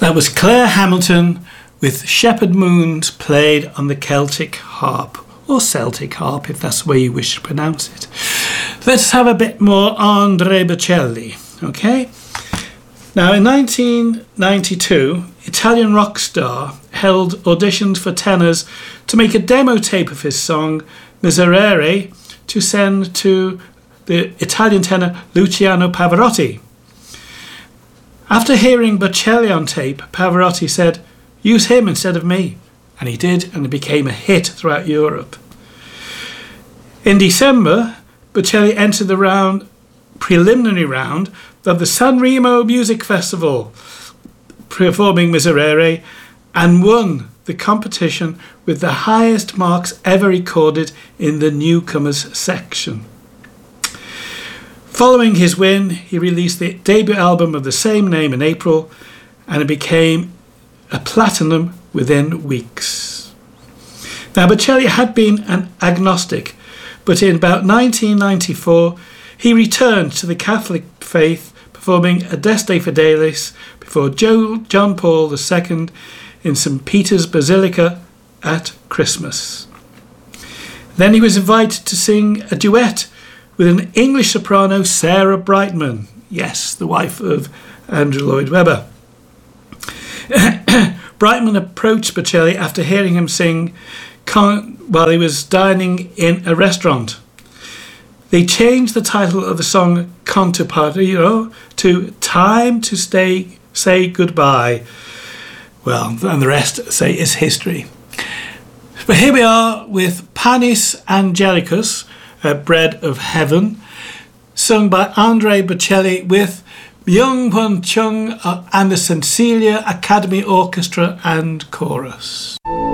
That was Claire Hamilton with Shepherd Moons played on the Celtic harp, or Celtic harp if that's the way you wish to pronounce it. Let's have a bit more Andrea Bocelli, okay? Now in 1992, Italian rock star held auditions for tenors to make a demo tape of his song Miserere to send to the Italian tenor Luciano Pavarotti. After hearing Bocelli on tape, Pavarotti said, "Use him instead of me." And he did, and it became a hit throughout Europe. In December, Bocelli entered the preliminary round of the Sanremo Music Festival, performing Miserere, and won the competition with the highest marks ever recorded in the newcomers section. Following his win, he released the debut album of the same name in April, and it became a platinum within weeks. Now, Bocelli had been an agnostic, but in about 1994, he returned to the Catholic faith, performing Adeste Fidelis before John Paul II in St. Peter's Basilica at Christmas. Then he was invited to sing a duet with an English soprano, Sarah Brightman. Yes, the wife of Andrew Lloyd Webber. Brightman approached Bocelli after hearing him sing while he was dining in a restaurant. They changed the title of the song Canto Partiro to Time to Say Goodbye. Well, and the rest is history. But here we are with Panis Angelicus, Bread of Heaven, sung by Andrea Bocelli with Myung Won Chung and the St. Cecilia Academy Orchestra and Chorus.